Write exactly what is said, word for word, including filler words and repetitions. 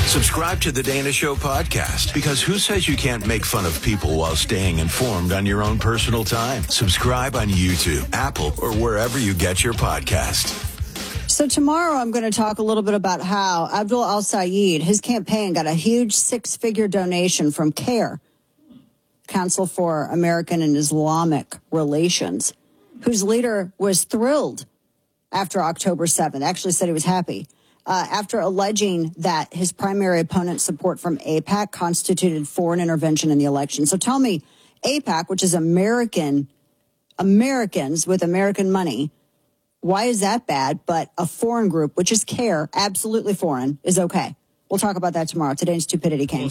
Subscribe to the Dana Show podcast, because who says you can't make fun of people while staying informed on your own personal time? Subscribe on YouTube, Apple, or wherever you get your podcast. So tomorrow I'm going to talk a little bit about how Abdul Al-Sayed, his campaign, got a huge six-figure donation from CARE, Council for American and Islamic Relations, whose leader was thrilled after October seventh, actually said he was happy, uh, after alleging that his primary opponent's support from AIPAC constituted foreign intervention in the election. So tell me, AIPAC, which is American, Americans with American money, why is that bad? But a foreign group, which is CARE, absolutely foreign, is okay. We'll talk about that tomorrow. Today's Stupidity King.